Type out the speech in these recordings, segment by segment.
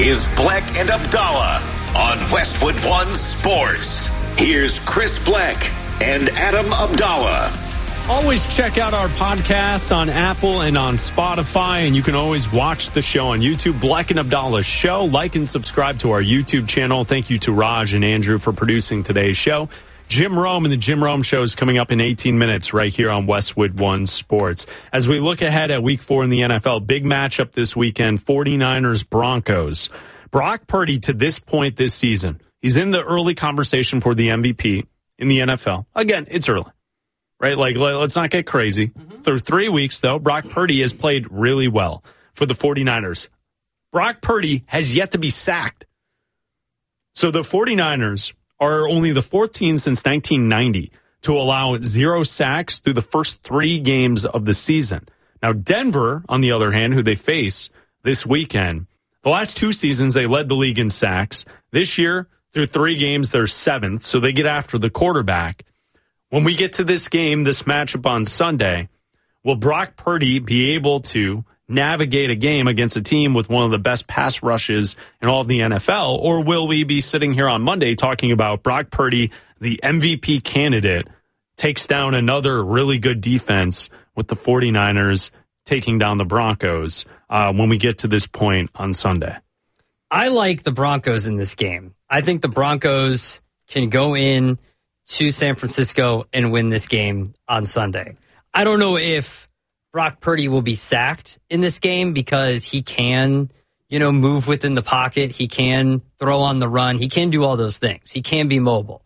is Bleck and Abdallah on Westwood One Sports. Here's Chris Bleck and Adam Abdallah. Always check out our podcast on Apple and on Spotify, and you can always watch the show on YouTube, Bleck and Abdallah's Show. Like and subscribe to our YouTube channel. Thank you to Raj and Andrew for producing today's show. Jim Rome and the Jim Rome Show is coming up in 18 minutes right here on Westwood One Sports. As we look ahead at Week 4 in the NFL, big matchup this weekend, 49ers-Broncos. Brock Purdy, to this point this season, he's in the early conversation for the MVP in the NFL. Again, it's early, right? Like, let's not get crazy. Through 3 weeks, though, Brock Purdy has played really well for the 49ers. Brock Purdy has yet to be sacked. So the 49ers are only the fourth team since 1990 to allow 0 sacks through the first 3 games of the season. Now, Denver, on the other hand, who they face this weekend, the last 2 seasons, they led the league in sacks. This year, through 3 games, they're 7th, so they get after the quarterback. When we get to this game, this matchup on Sunday, will Brock Purdy be able to navigate a game against a team with one of the best pass rushes in all of the NFL, or will we be sitting here on Monday talking about Brock Purdy, the MVP candidate, takes down another really good defense with the 49ers taking down the Broncos when we get to this point on Sunday? I like the Broncos in this game. I think the Broncos can go in to San Francisco and win this game on Sunday. I don't know if Brock Purdy will be sacked in this game because he can, move within the pocket. He can throw on the run. He can do all those things. He can be mobile.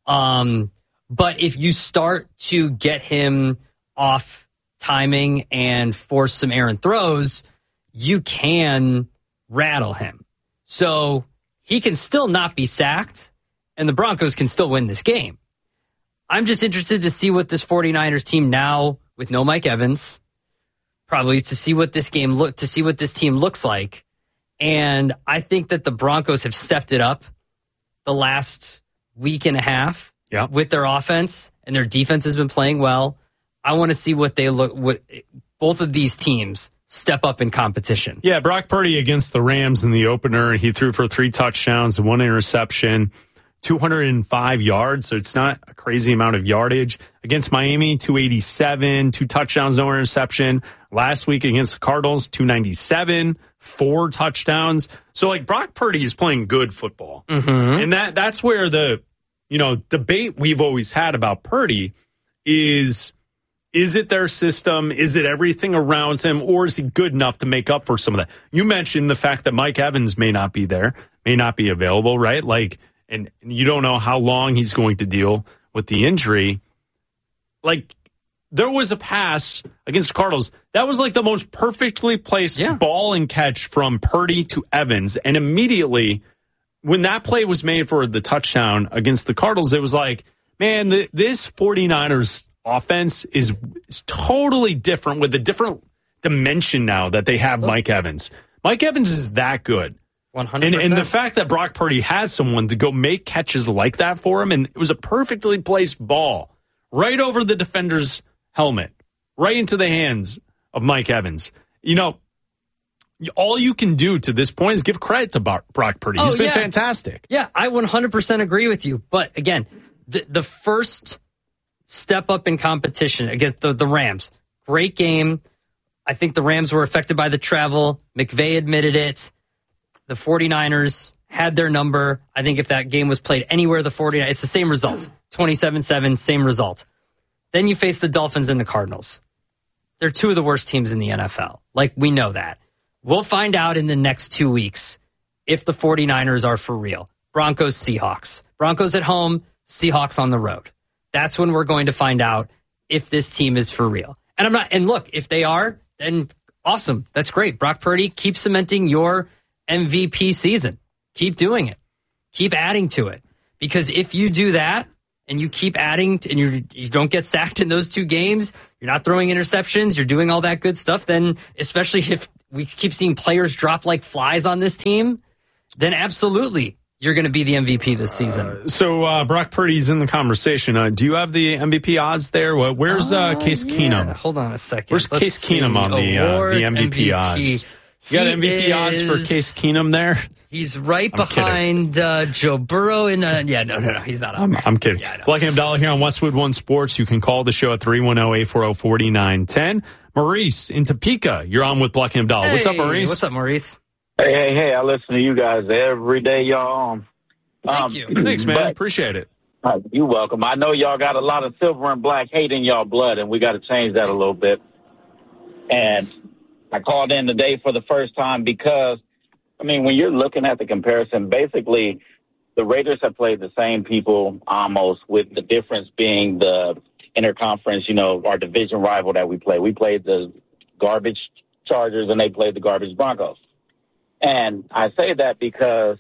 But if you start to get him off timing and force some errant throws, you can rattle him. So he can still not be sacked, and the Broncos can still win this game. I'm just interested to see what this 49ers team now, with no Mike Evans, probably to see what this team looks like. And I think that the Broncos have stepped it up the last week and a half with their offense, and their defense has been playing well. I want to see what both of these teams step up in competition. Yeah, Brock Purdy against the Rams in the opener, he threw for 3 touchdowns and 1 interception, 205 yards, so it's not a crazy amount of yardage. Against Miami, 287, 2 touchdowns, no interception. Last week against the Cardinals, 297, 4 touchdowns. So, Brock Purdy is playing good football. And that's where the, debate we've always had about Purdy is it their system? Is it everything around him? Or is he good enough to make up for some of that? You mentioned the fact that Mike Evans may not be there, may not be available, right? And you don't know how long he's going to deal with the injury. There was a pass against the Cardinals. That was the most perfectly placed ball and catch from Purdy to Evans. And immediately, when that play was made for the touchdown against the Cardinals, it was man, this 49ers offense is totally different with a different dimension now that they have Mike Evans. Mike Evans is that good. 100%. And the fact that Brock Purdy has someone to go make catches like that for him, and it was a perfectly placed ball right over the defender's helmet, right into the hands of Mike Evans. All you can do to this point is give credit to Brock Purdy. He's been fantastic. Yeah, I 100% agree with you. But again, the first step up in competition against the Rams, great game. I think the Rams were affected by the travel. McVay admitted it. The 49ers had their number. I think if that game was played anywhere, the 49ers, it's the same result. 27-7, same result. Then you face the Dolphins and the Cardinals. They're 2 of the worst teams in the NFL. We know that. We'll find out in the next 2 weeks if the 49ers are for real. Broncos, Seahawks. Broncos at home, Seahawks on the road. That's when we're going to find out if this team is for real. And look, if they are, then awesome. That's great. Brock Purdy, keep cementing your MVP season. Keep doing it. Keep adding to it. Because if you do that and you keep adding and you don't get sacked in those 2 games, you're not throwing interceptions, you're doing all that good stuff, then especially if we keep seeing players drop like flies on this team, then absolutely you're going to be the MVP this season. So Brock Purdy's in the conversation. Do you have the MVP odds there? Where's Case Keenum? Hold on a second. Where's Case Keenum on the MVP odds? You got MVP odds for Case Keenum there? He's right behind Joe Burrow. No, he's not on. I'm kidding. Yeah, Black and Abdallah here on Westwood One Sports. You can call the show at 310-840-4910. Maurice in Topeka, you're on with Black and Abdallah. What's up, Maurice? What's up, Maurice? Hey, I listen to you guys every day, y'all. Thank you. Thanks, man. Appreciate it. You're welcome. I know y'all got a lot of silver and black hate in y'all blood, and we got to change that a little bit. And I called in today for the first time because, when you're looking at the comparison, basically the Raiders have played the same people almost, with the difference being the interconference, our division rival that we play. We played the garbage Chargers and they played the garbage Broncos. And I say that because,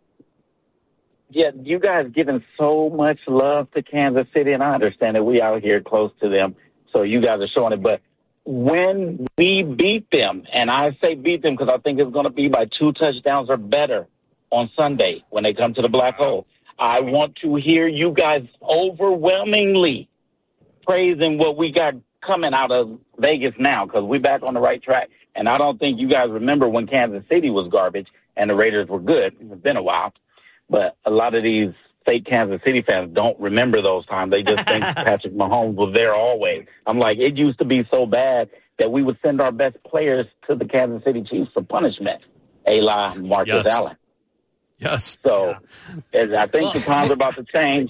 you guys giving so much love to Kansas City, and I understand that we out here close to them, so you guys are showing it. But when we beat them, and I say beat them because I think it's going to be by 2 touchdowns or better on Sunday when they come to the Black Hole, I want to hear you guys overwhelmingly praising what we got coming out of Vegas now, because we're back on the right track. And I don't think you guys remember when Kansas City was garbage and the Raiders were good. It's been a while. But a lot of these fake Kansas City fans don't remember those times. They just think Patrick Mahomes was there always. I'm like, it used to be so bad that we would send our best players to the Kansas City Chiefs for punishment. Eli, Marcus Allen. Yes. So I think the times are about to change.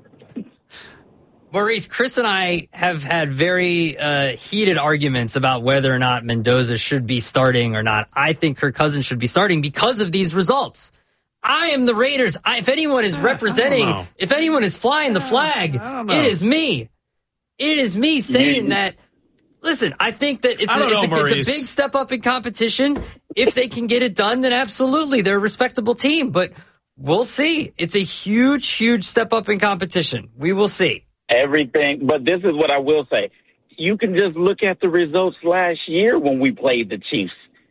Maurice, Chris and I have had very heated arguments about whether or not Mendoza should be starting or not. I think Kirk Cousins should be starting because of these results. I am the Raiders. If anyone is representing, if anyone is flying the flag, it is me. It is me saying that. Listen, I think that it's a big step up in competition. If they can get it done, then absolutely, they're a respectable team. But we'll see. It's a huge, huge step up in competition. We will see. Everything. But this is what I will say. You can just look at the results last year when we played the Chiefs.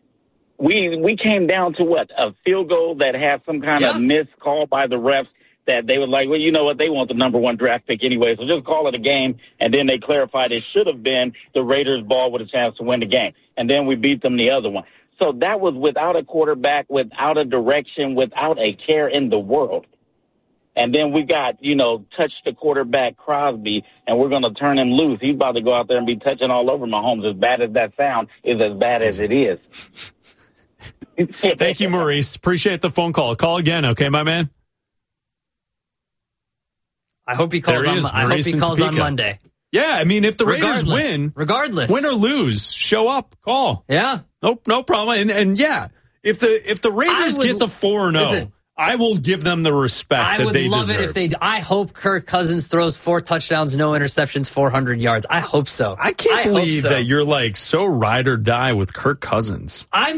We came down to a field goal that had some kind of missed call by the refs that they were like, well, you know what, they want the number 1 draft pick anyway, so just call it a game. And then they clarified it should have been the Raiders' ball with a chance to win the game. And then we beat them the other one. So that was without a quarterback, without a direction, without a care in the world. And then we got, touch the quarterback Crosby, and we're going to turn him loose. He's about to go out there and be touching all over Mahomes. As bad as that sound is as bad as it is. Thank you, Maurice. Appreciate the phone call. Call again, okay, my man? I hope he calls on Monday. Yeah, if the Raiders win, win or lose, show up, call. Yeah. Nope, no problem. And if the Raiders get the 4-0, I will give them the respect that they deserve. I would love it if they. I hope Kirk Cousins throws 4 touchdowns, no interceptions, 400 yards. I hope so. I can't believe that you're so ride or die with Kirk Cousins. I'm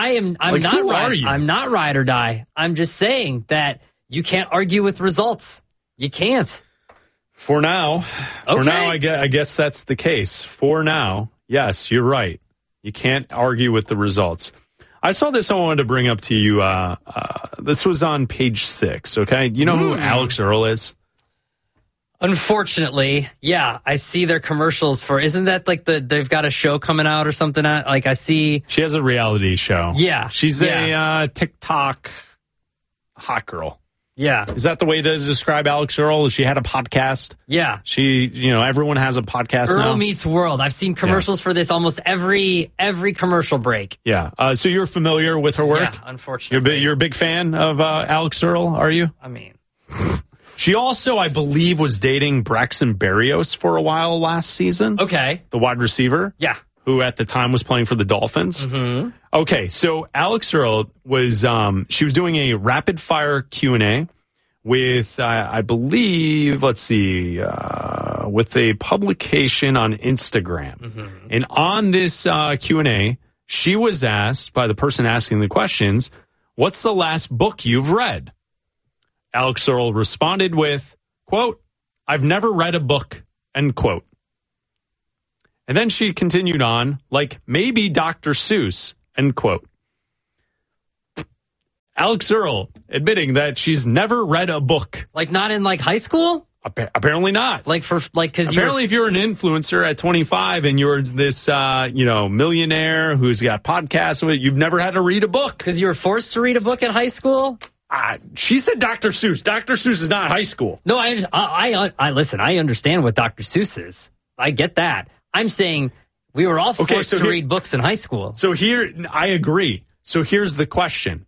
not ride or die. I'm just saying that you can't argue with results. You can't. For now, I guess that's the case. For now, yes, you're right. You can't argue with the results. I saw this I wanted to bring up to you. This was on page 6, okay? You know who Alex Earl is? Unfortunately, yeah. I see their commercials for, isn't that they've got a show coming out or something? I see. She has a reality show. Yeah. She's a TikTok hot girl. Yeah. Is that the way to describe Alex Earl? She had a podcast. Yeah. She, everyone has a podcast now. Earl Meets World. I've seen commercials for this almost every commercial break. Yeah. So you're familiar with her work? Yeah, unfortunately. You're a big fan of Alex Earl, are you? She also, I believe, was dating Braxton Berrios for a while last season. Okay. The wide receiver. Yeah. Who at the time was playing for the Dolphins. Mm-hmm. Okay, so Alex Earl was she was doing a rapid fire Q&A with I believe, with a publication on Instagram. Mm-hmm. And on this Q&A, she was asked by the person asking the questions, "What's the last book you've read?" Alex Earl responded with, quote, "I've never read a book," end quote. And then she continued on, maybe Dr. Seuss, end quote. Alex Earl admitting that she's never read a book. Not in high school? Apparently not. Because apparently, if you're an influencer at 25 and you're this, millionaire who's got podcasts, you've never had to read a book because you were forced to read a book in high school. She said Dr. Seuss. Dr. Seuss is not high school. No, I listen. I understand what Dr. Seuss is. I get that. I'm saying we were all forced to read books in high school. So here, I agree. So here's the question: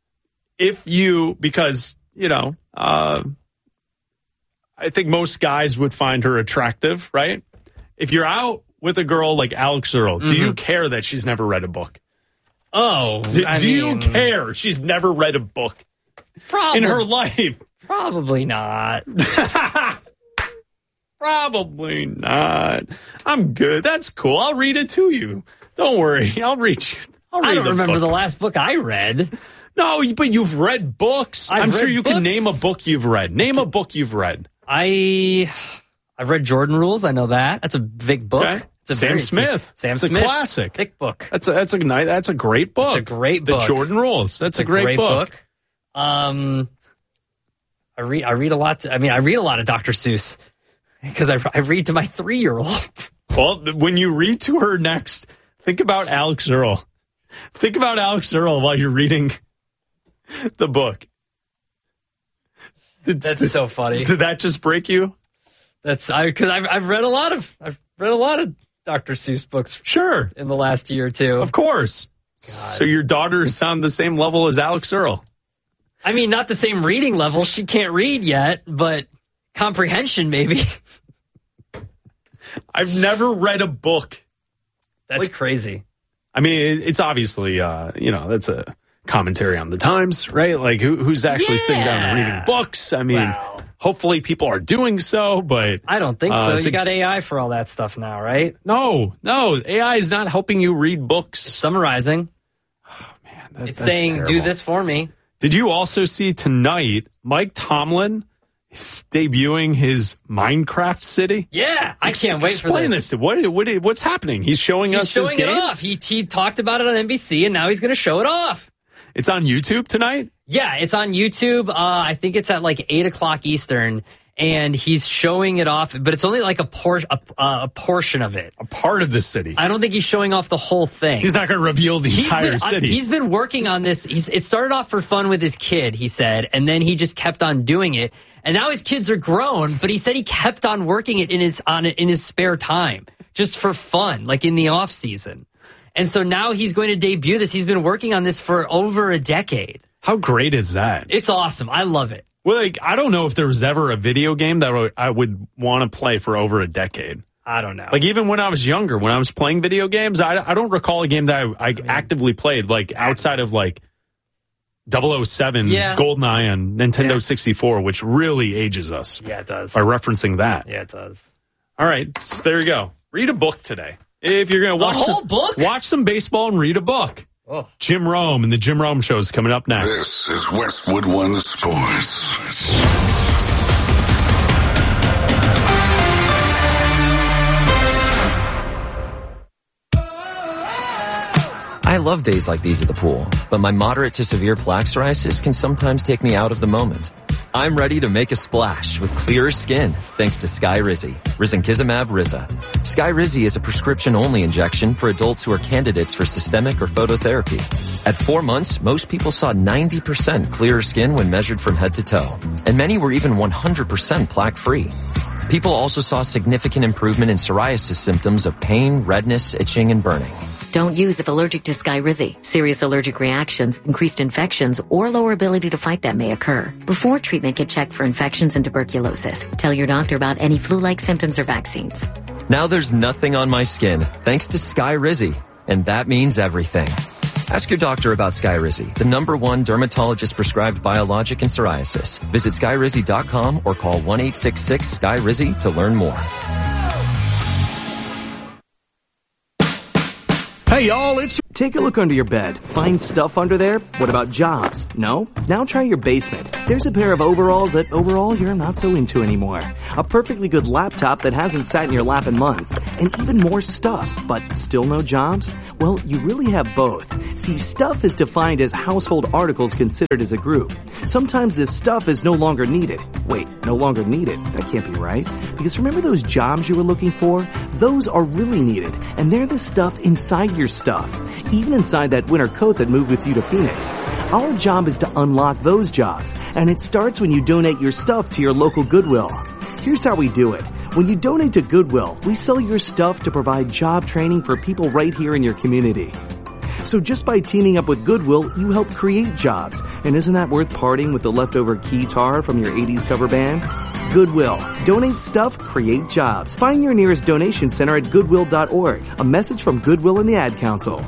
I think most guys would find her attractive, right? If you're out with a girl like Alex Earl, do you care that she's never read a book? Oh, do you care she's never read a book in her life? Probably not. Probably not. I'm good. That's cool. I'll read it to you. Don't worry. I'll read you. I don't remember the last book I read. No, but you've read books. I'm sure you can name a book you've read. Name a book you've read. I've read Jordan Rules. I know that. That's a big book. Okay. It's Sam Smith. It's a classic. Thick book. That's a great book. It's a great book. The Jordan Rules. That's a great book. I read a lot. I read a lot of Dr. Seuss because I read to my 3-year-old. Well, when you read to her next, think about Alex Earl. Think about Alex Earl while you're reading the book. That's so funny. Did that just break you? Because I've read a lot of Dr. Seuss books. Sure, in the last year or two. Of course. God. So your daughter is on the same level as Alex Earl. I mean, not the same reading level. She can't read yet, but comprehension maybe. I've never read a book. That's crazy. I mean, it's obviously that's a commentary on the times, right? Like who's actually sitting down and reading books? I mean, hopefully people are doing so, but I don't think so. You got AI for all that stuff now, right? No, AI is not helping you read books. It's summarizing. Oh man, it's that's saying terrible. Do this for me. Did you also see tonight Mike Tomlin is debuting his Minecraft city? Yeah, I can't wait for this. Explain this. What's happening? He's showing us his game? He's showing it off. He talked about it on NBC, and now he's going to show it off. It's on YouTube tonight? Yeah, it's on YouTube. I think it's at like 8 o'clock Eastern, and he's showing it off, but it's only like a portion of it. A part of the city. I don't think he's showing off the whole thing. He's not going to reveal the entire city. He's been working on this. It started off for fun with his kid, he said, and then he just kept on doing it. And now his kids are grown, but he said he kept on working it in his spare time, just for fun, like in the off season. And so now he's going to debut this. He's been working on this for over a decade. How great is that? It's awesome. I love it. Well, I don't know if there was ever a video game that I would want to play for over a decade. I don't know. Like even when I was younger, when I was playing video games, I don't recall a game that I actively played, like outside of like 007, GoldenEye, and Nintendo 64, which really ages us. Yeah, it does. By referencing that. Yeah, it does. All right, so there you go. Read a book today. If you're going to watch some baseball and read a book. Oh. Jim Rome and the Jim Rome Show is coming up next. This is Westwood One Sports. I love days like these at the pool, but my moderate to severe plaque psoriasis can sometimes take me out of the moment. I'm ready to make a splash with clearer skin thanks to Skyrizi, risankizumab Riza. Skyrizi is a prescription-only injection for adults who are candidates for systemic or phototherapy. At 4 months, most people saw 90% clearer skin when measured from head to toe, and many were even 100% plaque-free. People also saw significant improvement in psoriasis symptoms of pain, redness, itching, and burning. Don't use if allergic to Skyrizi. Serious allergic reactions, increased infections, or lower ability to fight them may occur. Before treatment, get checked for infections and tuberculosis. Tell your doctor about any flu-like symptoms or vaccines. Now there's nothing on my skin thanks to Skyrizi, and that means everything. Ask your doctor about Skyrizi, the #1 dermatologist-prescribed biologic in psoriasis. Visit Skyrizi.com or call 1-866-SKYRIZI to learn more. Hey, y'all, it's Take a look under your bed. Find stuff under there? What about jobs? No? Now try your basement. There's a pair of overalls that overall you're not so into anymore. A perfectly good laptop that hasn't sat in your lap in months. And even more stuff, but still no jobs? Well, you really have both. See, stuff is defined as household articles considered as a group. Sometimes this stuff is no longer needed. Wait, no longer needed? That can't be right. Because remember those jobs you were looking for? Those are really needed, and they're the stuff inside your stuff. Even inside that winter coat that moved with you to Phoenix. Our job is to unlock those jobs, and it starts when you donate your stuff to your local Goodwill. Here's how we do it. When you donate to Goodwill, we sell your stuff to provide job training for people right here in your community. So just by teaming up with Goodwill, you help create jobs. And isn't that worth parting with the leftover guitar from your 80s cover band? Goodwill. Donate stuff, create jobs. Find your nearest donation center at goodwill.org. A message from Goodwill and the Ad Council.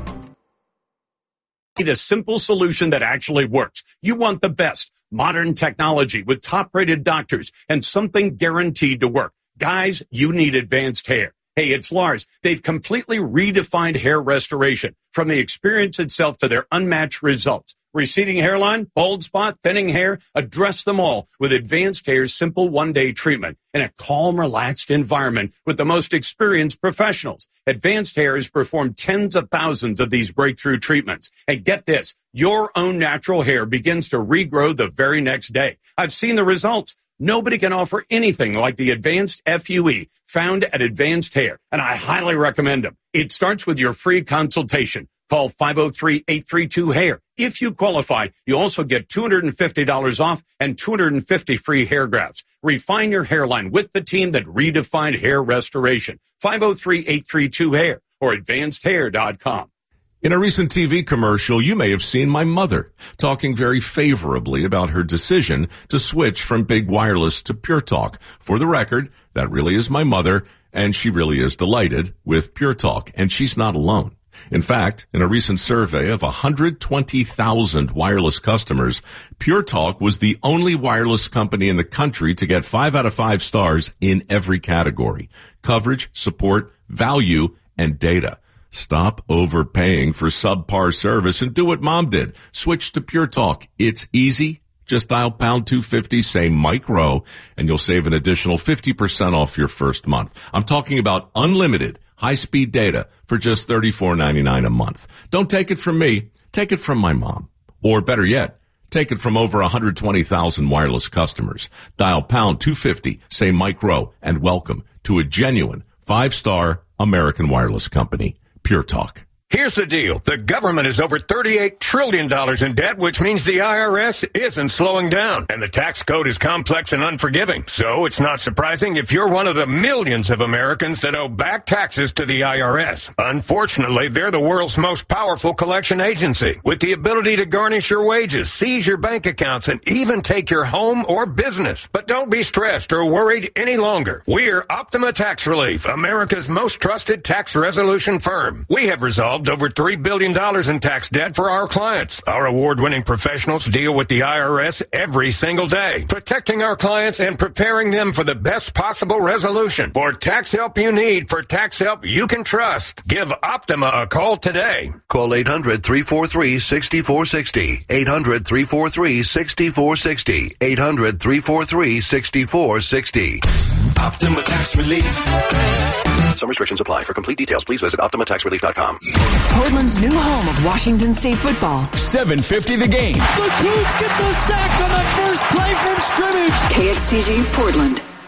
Need a simple solution that actually works. You want the best. Modern technology with top-rated doctors and something guaranteed to work. Guys, you need Advanced Hair. Hey, it's Lars. They've completely redefined hair restoration, from the experience itself to their unmatched results. Receding hairline, bald spot, thinning hair, address them all with Advanced Hair's simple one-day treatment in a calm, relaxed environment with the most experienced professionals. Advanced Hair has performed tens of thousands of these breakthrough treatments. And get this, your own natural hair begins to regrow the very next day. I've seen the results. Nobody can offer anything like the Advanced FUE found at Advanced Hair, and I highly recommend them. It starts with your free consultation. Call 503-832-HAIR. If you qualify, you also get $250 off and 250 free hair grafts. Refine your hairline with the team that redefined hair restoration. 503-832-HAIR or advancedhair.com. In a recent TV commercial, you may have seen my mother talking very favorably about her decision to switch from big wireless to Pure Talk. For the record, that really is my mother, and she really is delighted with Pure Talk, and she's not alone. In fact, in a recent survey of 120,000 wireless customers, Pure Talk was the only wireless company in the country to get 5 out of 5 stars in every category: coverage, support, value, and data. Stop overpaying for subpar service and do what Mom did. Switch to Pure Talk. It's easy. Just dial pound 250, say Mike Rowe, and you'll save an additional 50% off your first month. I'm talking about unlimited high-speed data for just $34.99 a month. Don't take it from me. Take it from my mom. Or better yet, take it from over 120,000 wireless customers. Dial pound 250, say Mike Rowe, and welcome to a genuine 5-star American wireless company. Pure Talk. Here's the deal. The government is over $38 trillion in debt, which means the IRS isn't slowing down. And the tax code is complex and unforgiving. So it's not surprising if you're one of the millions of Americans that owe back taxes to the IRS. Unfortunately, they're the world's most powerful collection agency, with the ability to garnish your wages, seize your bank accounts, and even take your home or business. But don't be stressed or worried any longer. We're Optima Tax Relief, America's most trusted tax resolution firm. We have resolved over $3 billion in tax debt for our clients. Our award-winning professionals deal with the IRS every single day, protecting our clients and preparing them for the best possible resolution. For tax help you need, for tax help you can trust, give Optima a call today. Call 800-343-6460. 800-343-6460. 800-343-6460. Optima Tax Relief. Some restrictions apply. For complete details, please visit OptimaTaxRelief.com. Portland's new home of Washington State football. 7:50 the game. The Cougs get the sack on the first play from scrimmage. KXTG Portland.